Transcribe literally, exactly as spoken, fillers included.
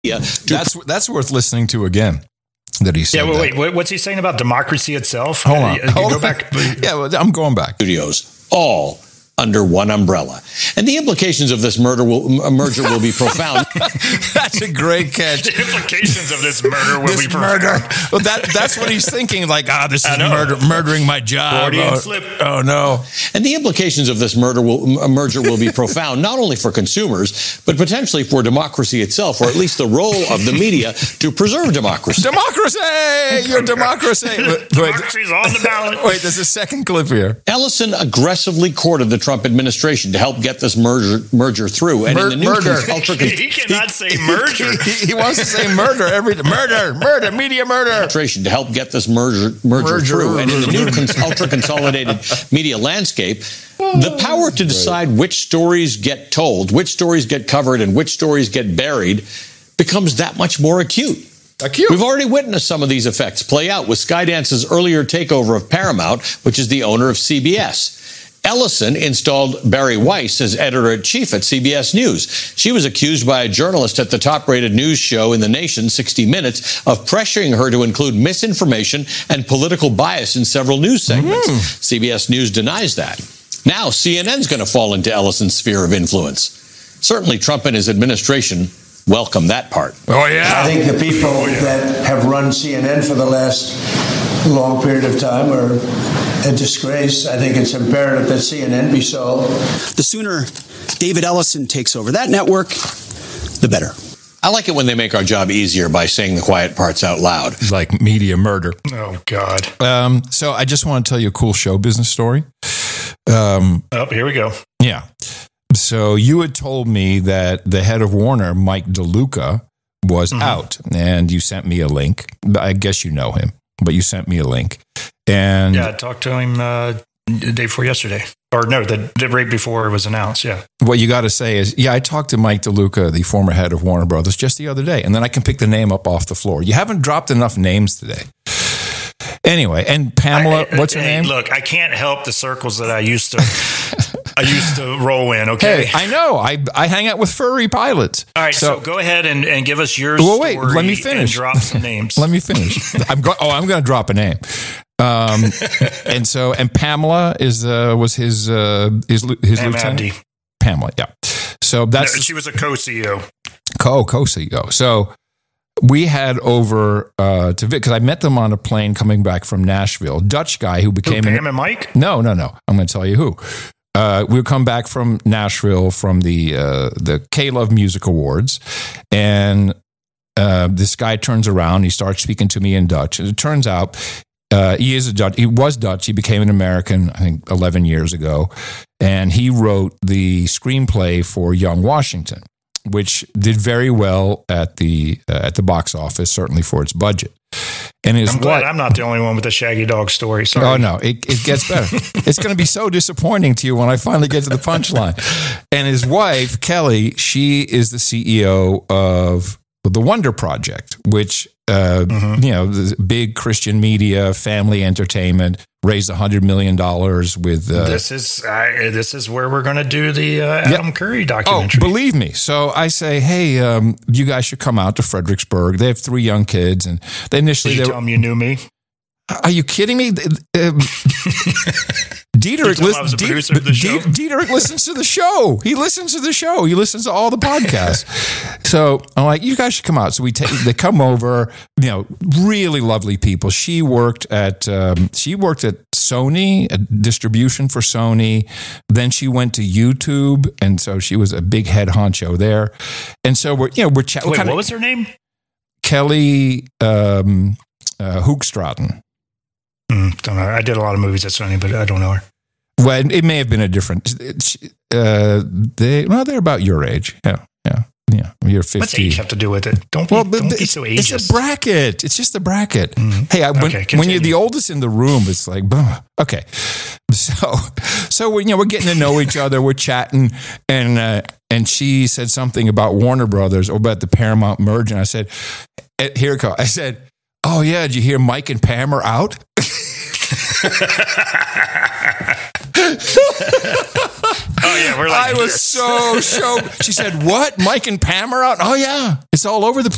Yeah, that's that's worth listening to again. That he said. Yeah, well, that. wait, wait, what's he saying about democracy itself? Hold on, uh, hold go on. back. Yeah, well, I'm going back. Studios, all under one umbrella. And the implications of this murder will, uh, merger will be profound. That's a great catch. The implications of this murder will this be profound. murder. Well, that that's what he's thinking. Like, ah, this I is know. murder, murdering my job. Freudian Oh, slip. oh no. And the implications of this murder will, uh, merger will be profound, not only for consumers, but potentially for democracy itself, or at least the role of the media to preserve democracy. Democracy! Your democracy. Wait, Democracy's on the ballot. wait, there's a second clip here. Ellison aggressively courted the Trump administration to help get this merger merger through. And Mur- in the new murder. cons- ultra He cannot say merger. He, he wants to say murder every murder, murder, media murder. administration to help get this merger merger, Merger. through. And in the new cons- ultra consolidated media landscape, the power to decide which stories get told, which stories get covered, and which stories get buried becomes that much more acute. Acute. We've already witnessed some of these effects play out with Skydance's earlier takeover of Paramount, which is the owner of C B S. Ellison installed Barry Weiss as editor-in-chief at C B S News. She was accused by a journalist at the top-rated news show in the nation, sixty minutes, of pressuring her to include misinformation and political bias in several news segments. Mm. C B S News denies that. Now C N N's going to fall into Ellison's sphere of influence. Certainly Trump and his administration welcome that part. Oh yeah. I think the people that have run C N N for the last long period of time are a disgrace. I think it's imperative that C N N be sold. The sooner David Ellison takes over that network, the better. I like it when they make our job easier by saying the quiet parts out loud. Like media murder. Oh, God. Um, so I just want to tell you a cool show business story. Um, Oh, here we go. yeah. So you had told me that the head of Warner, Mike DeLuca, was Mm-hmm. out, and you sent me a link. I guess you know him, but you sent me a link. And Yeah, I talked to him uh, the day before yesterday. Or no, the, the right before it was announced, yeah. what you got to say is, yeah, I talked to Mike DeLuca, the former head of Warner Brothers, just the other day, and then I can pick the name up off the floor. You haven't dropped enough names today. Anyway, and Pamela, I- I- what's her hey, name? Look, I can't help the circles that I used to I used to roll in, okay? Hey, I know. I I hang out with furry pilots. All right, so, go ahead and, and give us your Well, wait, story let me and finish. drop some names. Let me finish. I'm go- oh, I'm going to drop a name. Um, and so, and Pamela is uh, was his uh, his his Pam lieutenant. Abdi. Pamela, yeah. So No, that's she was a co-C E O. co co C E O. So we had over uh, to because I met them on a plane coming back from Nashville. Dutch guy who Who, became Pam an, and Mike? no, no, no. I'm going to tell you who. Uh, we come back from Nashville from the uh, the K-Love Music Awards, and uh, this guy turns around. He starts speaking to me in Dutch. And it turns out uh, he is a Dutch. He was Dutch. He became an American, I think, eleven years ago, and he wrote the screenplay for Young Washington, which did very well at the uh, at the box office, certainly for its budget. And his I'm glad wife, I'm not the only one with a Shaggy Dog story. Sorry. oh no, it, it gets better. It's going to be so disappointing to you when I finally get to the punchline. And his wife, Kelly, she is the C E O of the Wonder Project, which uh, Mm-hmm. you know, the big Christian media, family entertainment, raised a hundred million dollars with. Uh, This is I, this is where we're going to do the uh, Adam Curry Oh, documentary. believe me. So I say, hey, um, you guys should come out to Fredericksburg. They have three young kids, and they initially Did you they tell were, him you knew me? are you kidding me? Um, Dietrich, tell him I listen, was the Diet- producer of the show? Diet- Dietrich listens to the show. He listens to the show. He listens to all the podcasts. So I'm like, you guys should come out. So we take, they come over, you know, really lovely people. She worked at, um, she worked at Sony, at distribution for Sony. Then she went to YouTube. And so she was a big head honcho there. And so we're, you know, we're chatting. Wait, what was her name? Kelly um, uh, Hoekstraten. Mm, don't know. I did a lot of movies at Sony, but I don't know her. Well, it may have been a different. Uh, they well, they're about your age. Yeah, yeah, yeah. You're fifty. What's age have to do with it? Don't be, Well, don't but be it's, so it's ageist. a bracket. It's just a bracket. Mhm. Hey, I, when, Okay, when continue. you're the oldest in the room, it's like, bah. Okay. So, so we, you know, we're getting to know each other. We're chatting, and uh, and she said something about Warner Brothers or about the Paramount merge, and I said, eh, here it goes. I said, oh yeah, did you hear Mike and Pam are out? Oh yeah, we're like I was this. so shocked. She said, what? Mike and Pam are out? Oh, yeah. It's all over the